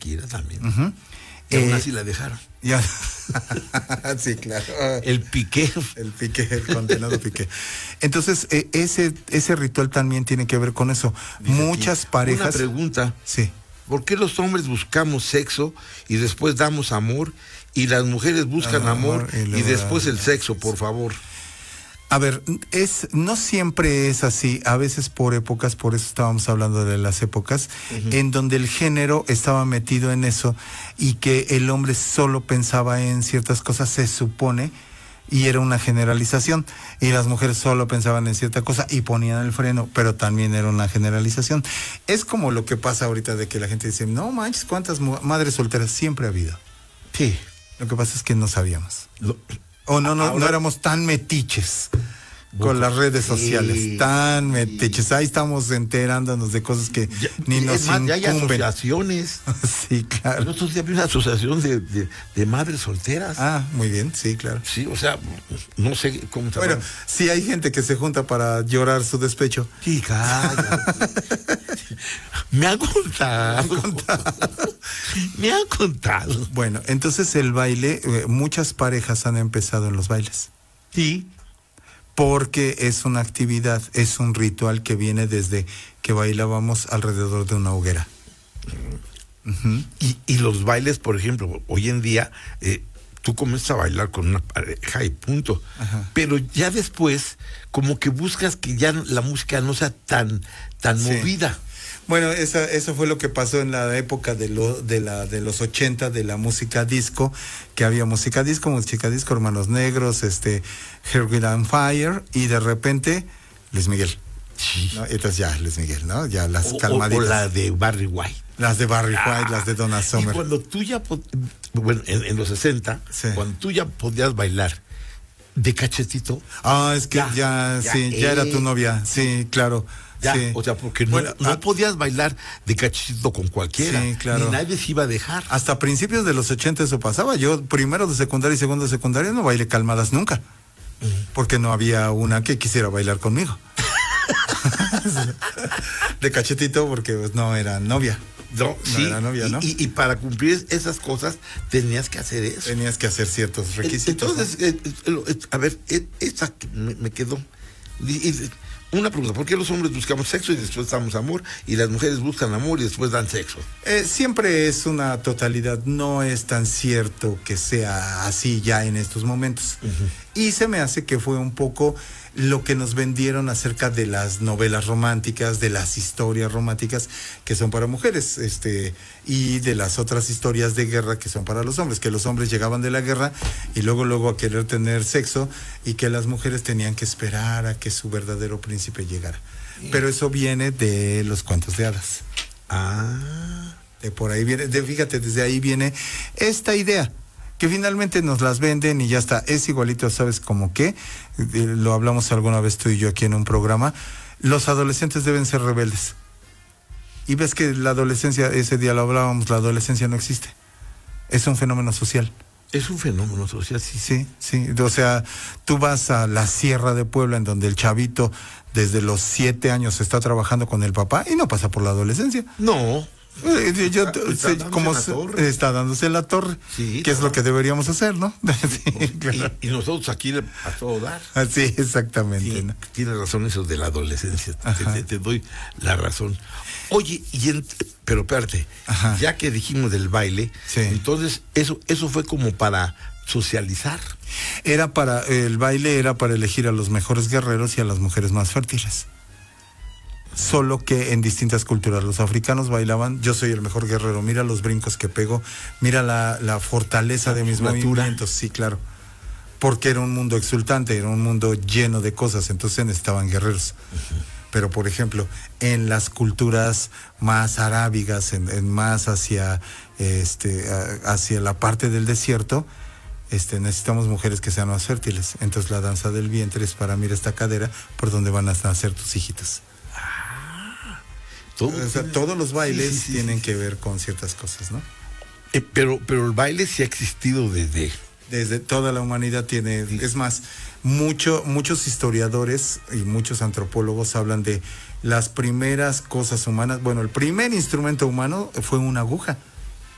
Shakira también. Y aún así la dejaron. Ya. Sí, claro. El Piqué. El condenado Piqué. Entonces, ese ritual también tiene que ver con eso. Dice muchas aquí, parejas. Una pregunta. Sí. ¿Por qué los hombres buscamos sexo y después damos amor y las mujeres buscan amor y después el sexo, por favor? A ver, no siempre es así, a veces por épocas, por eso estábamos hablando de las épocas, en donde el género estaba metido en eso y que el hombre solo pensaba en ciertas cosas, se supone, y era una generalización, y las mujeres solo pensaban en cierta cosa y ponían el freno, pero también era una generalización. Es como lo que pasa ahorita de que la gente dice, no manches, ¿cuántas madres solteras? Siempre ha habido. Sí. Lo que pasa es que no sabíamos. No éramos tan metiches con las redes sociales, tan metiches. Ahí estamos enterándonos de cosas que ni nos incumben. Ya hay asociaciones. Sí, claro. Nosotros ya había una asociación de madres solteras. Ah, muy bien, sí, claro. Sí, o sea, no sé cómo se llama. Bueno, sí hay gente que se junta para llorar su despecho. Sí, cállate. Me han contado. Me han contado. Bueno, entonces el baile, muchas parejas han empezado en los bailes. Sí. Porque es una actividad, es un ritual que viene desde que bailábamos alrededor de una hoguera. Y los bailes, por ejemplo, hoy en día, tú comienzas a bailar con una pareja y punto. Pero ya después, como que buscas que ya la música no sea tan movida. Bueno, eso fue lo que pasó en la época de los 80, de la música disco, que había música disco, Hermanos Negros, Earth, Wind & Fire, y de repente, Luis Miguel. Sí. ¿No? Entonces ya, Luis Miguel, ¿no? Ya las calmaditas. O la de Barry White. Las de Barry White, las de Donna Summer. Y cuando tú ya, bueno, en los 60, sí, cuando tú ya podías bailar de cachetito. Ah, es que ya era tu novia, sí, claro. Ya, sí. O sea, porque no podías bailar de cachito con cualquiera. Sí, claro. Ni nadie se iba a dejar. Hasta principios de los 80 eso pasaba. Yo primero de secundaria y segundo de secundaria no bailé calmadas nunca. Porque no había una que quisiera bailar conmigo. De cachetito porque pues, no era novia. No, sí, era novia, ¿no? Y para cumplir esas cosas tenías que hacer eso. Tenías que hacer ciertos requisitos. Entonces, ¿no? A ver, esta me quedó. Una pregunta, ¿por qué los hombres buscamos sexo y después damos amor y las mujeres buscan amor y después dan sexo? Siempre es una totalidad, no es tan cierto que sea así ya en estos momentos. Y se me hace que fue un poco lo que nos vendieron acerca de las novelas románticas, de las historias románticas que son para mujeres, y de las otras historias de guerra que son para los hombres, que los hombres llegaban de la guerra y luego a querer tener sexo y que las mujeres tenían que esperar a que su verdadero príncipe llegara. Pero eso viene de los cuentos de hadas. De por ahí viene, fíjate, desde ahí viene esta idea, que finalmente nos las venden y ya está. Es igualito, ¿sabes cómo qué? Lo hablamos alguna vez tú y yo aquí en un programa. Los adolescentes deben ser rebeldes. Y ves que la adolescencia, ese día lo hablábamos, la adolescencia no existe. Es un fenómeno social. Es un fenómeno social, sí. Sí. O sea, tú vas a la Sierra de Puebla, en donde el chavito desde los 7 años está trabajando con el papá y no pasa por la adolescencia. No. Está dándose la torre, sí, que es lo que deberíamos hacer, ¿no? Sí, claro. Y nosotros aquí a todo dar. Sí, exactamente. Sí, ¿no? Tienes razón eso de la adolescencia, te doy la razón. Oye, pero espérate, ya que dijimos del baile, sí, entonces eso fue como para socializar. El baile era para elegir a los mejores guerreros y a las mujeres más fértiles. Solo que en distintas culturas. Los africanos bailaban, yo soy el mejor guerrero, mira los brincos que pego, mira la fortaleza de mis movimientos. Sí, claro. Porque era un mundo exultante, era un mundo lleno de cosas, entonces necesitaban guerreros. Pero, por ejemplo, en las culturas más arábigas, más hacia la parte del desierto, necesitamos mujeres que sean más fértiles. Entonces la danza del vientre es para, mira esta cadera por donde van a nacer tus hijitos. Todos los bailes tienen que ver con ciertas cosas, ¿no? Pero el baile sí ha existido desde toda la humanidad tiene. Sí. Es más, muchos historiadores y muchos antropólogos hablan de las primeras cosas humanas. Bueno, el primer instrumento humano fue una aguja.